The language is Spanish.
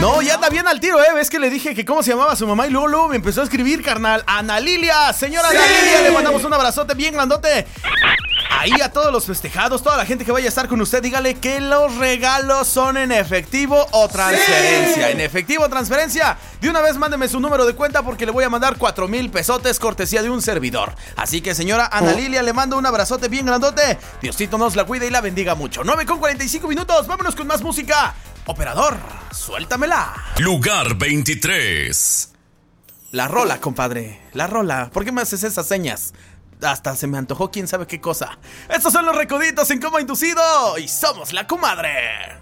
No, ya anda bien al tiro, ves que le dije que cómo se llamaba su mamá y luego me empezó a escribir, carnal. Ana Lilia, señora Ana Lilia, le mandamos un abrazote bien grandote. Ahí a todos los festejados, toda la gente que vaya a estar con usted, dígale que los regalos son en efectivo o transferencia. En efectivo o transferencia. De una vez mándeme su número de cuenta porque le voy a mandar 4,000 pesotes cortesía de un servidor. Así que señora Ana Lilia, le mando un abrazote bien grandote. Diosito nos la cuide y la bendiga mucho. 9:45, vámonos con más música. Operador, suéltamela. Lugar 23. La rola, compadre, la rola. ¿Por qué me haces esas señas? Hasta se me antojó quién sabe qué cosa. Estos son los Recoditos en Coma Inducido y somos la comadre.